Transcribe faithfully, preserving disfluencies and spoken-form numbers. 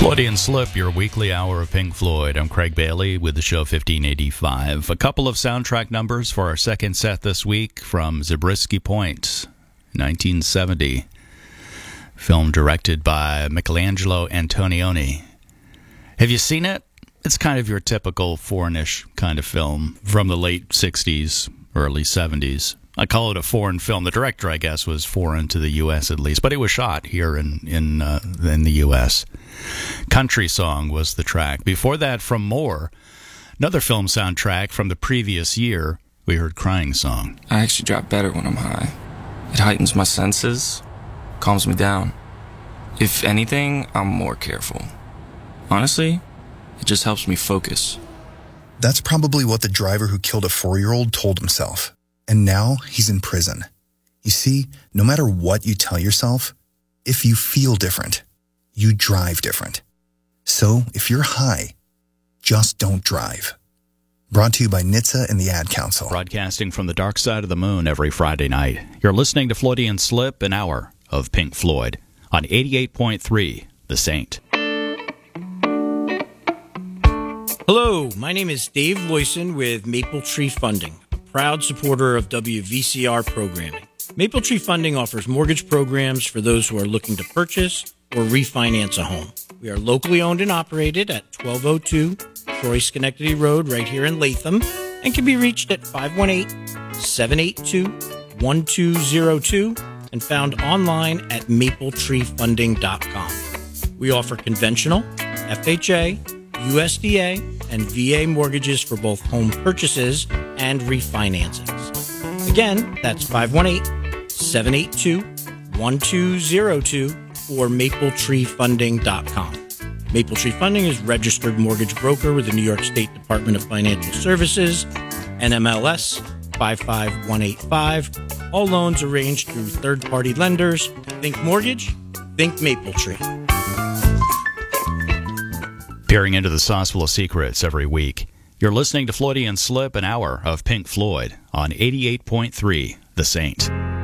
Freudian Slip, your weekly hour of Pink Floyd. I'm Craig Bailey with the show fifteen eighty-five. A couple of soundtrack numbers for our second set this week from Zabriskie Point, nineteen seventy. Film directed by Michelangelo Antonioni. Have you seen it? It's kind of your typical foreignish kind of film from the late sixties, early seventies. I call it a foreign film. The director, I guess, was foreign to the U S at least, but it was shot here in in, uh, in the U S Country Song was the track. Before that, from More, another film soundtrack from the previous year, we heard Crying Song. I actually drop better when I'm high. It heightens my senses, calms me down. If anything, I'm more careful. Honestly, it just helps me focus. That's probably what the driver who killed a four-year-old told himself. And now he's in prison. You see, no matter what you tell yourself, if you feel different, you drive different. So if you're high, just don't drive. Brought to you by N H T S A and the Ad Council. Broadcasting from the dark side of the moon every Friday night. You're listening to Freudian Slip, an hour of Pink Floyd on eighty-eight point three, The Saint. Hello, my name is Dave Loyson with Maple Tree Funding, a proud supporter of W V C R programming. Maple Tree Funding offers mortgage programs for those who are looking to purchase or refinance a home. We are locally owned and operated at twelve oh two Troy Schenectady Road right here in Latham and can be reached at five one eight, seven eight two, one two zero two and found online at maple tree funding dot com. We offer conventional, F H A, U S D A, and V A mortgages for both home purchases and refinancings. Again, that's five one eight, seven eight two, one two zero two or maple tree funding dot com. Maple Tree Funding is registered mortgage broker with the New York State Department of Financial Services, N M L S five five one eight five. All loans arranged through third-party lenders. Think mortgage, think Maple Tree. Peering into the sauce full of secrets every week. You're listening to Freudian Slip, an hour of Pink Floyd on eighty-eight point three, The Saint.